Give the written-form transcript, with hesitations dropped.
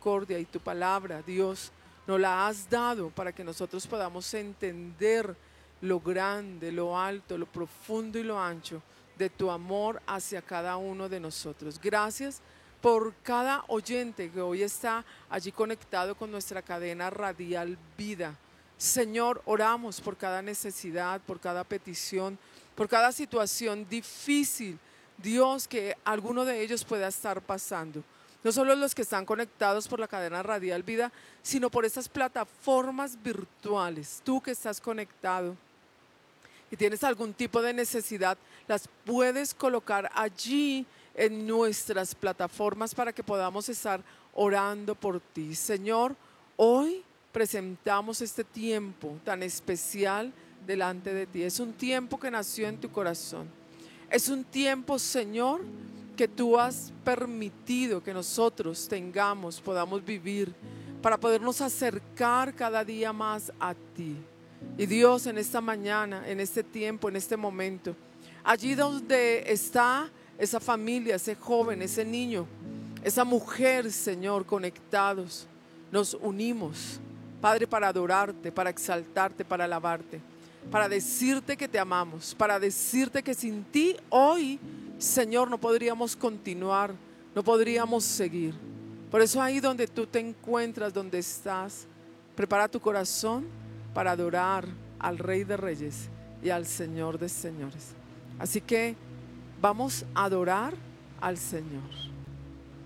misericordia y tu palabra, Dios, nos la has dado para que nosotros podamos entender lo grande, lo alto, lo profundo y lo ancho de tu amor hacia cada uno de nosotros. Gracias por cada oyente que hoy está allí conectado con nuestra cadena radial Vida. Señor, oramos por cada necesidad, por cada petición, por cada situación difícil, Dios, que alguno de ellos pueda estar pasando. No solo los que están conectados por la cadena radial Vida, sino por estas plataformas virtuales. Tú que estás conectado y tienes algún tipo de necesidad, las puedes colocar allí en nuestras plataformas para que podamos estar orando por ti. Señor, hoy presentamos este tiempo tan especial delante de ti. Es un tiempo que nació en tu corazón. Es un tiempo, Señor, que tú has permitido que nosotros tengamos, podamos vivir, para podernos acercar cada día más a ti. Y Dios, en esta mañana, en este tiempo, en este momento, allí donde está esa familia, ese joven, ese niño, esa mujer, Señor, conectados, nos unimos, Padre, para adorarte, para exaltarte, para alabarte, para decirte que te amamos, para decirte que sin ti hoy, Señor, no podríamos continuar, no podríamos seguir. Por eso ahí donde tú te encuentras, donde estás, prepara tu corazón para adorar al Rey de Reyes y al Señor de Señores. Así que vamos a adorar al Señor.